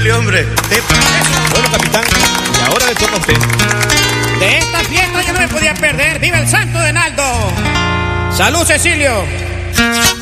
Julio, hombre. Bueno, capitán, y ahora le toca a usted. De esta fiesta yo no me podía perder. ¡Viva el santo de Naldo! ¡Salud, Cecilio!